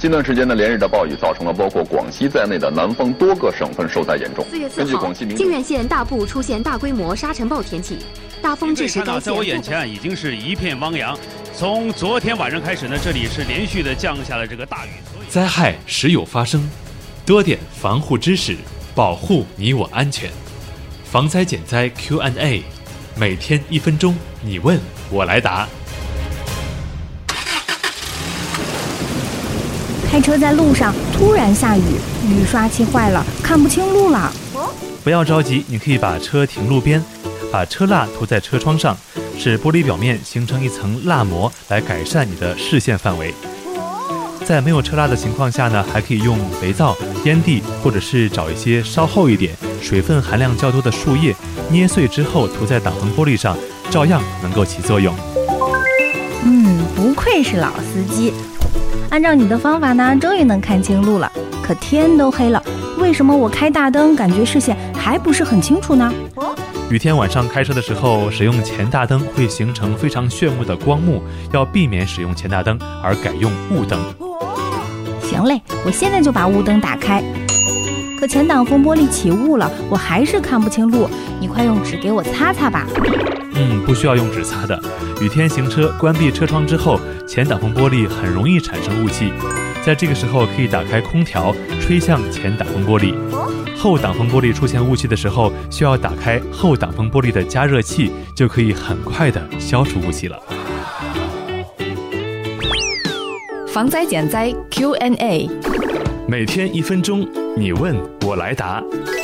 近段时间的连日的暴雨，造成了包括广西在内的南方多个省份受灾严重。 4月4号，靖远县大部出现大规模沙尘暴天气，大风致使该县。 在我眼前已经是一片汪洋。从昨天晚上开始呢，这里是连续的降下了这个大雨。 灾害时有发生，多点防护知识，保护你我安全。防灾减灾 Q&A， 每天1分钟，你问我来答。 开车在路上，突然下雨，雨刷器坏了，看不清路了。 不要着急，你可以把车停路边，把车蜡涂在车窗上，使玻璃表面形成一层蜡膜，来改善你的视线范围。在没有车蜡的情况下呢，还可以用肥皂、烟蒂，或者是找一些稍厚一点、水分含量较多的树叶，捏碎之后涂在挡风玻璃上，照样能够起作用。 不愧是老司机。按照你的方法呢，终于能看清路了。可天都黑了，为什么我开大灯感觉视线还不是很清楚呢？ 雨天晚上开车的时候，使用前大灯会形成非常炫目的光幕，要避免使用前大灯，而改用雾灯。 行嘞，我现在就把雾灯打开。可前挡风玻璃起雾了，我还是看不清路，你快用纸给我擦擦吧。 不需要用纸擦的。雨天行车，关闭车窗之后，前挡风玻璃很容易产生雾气，在这个时候可以打开空调，吹向前挡风玻璃。后挡风玻璃出现雾气的时候，需要打开后挡风玻璃的加热器，就可以很快的消除雾气了。 防灾减灾 Q&A， 每天1分钟，你问我来答。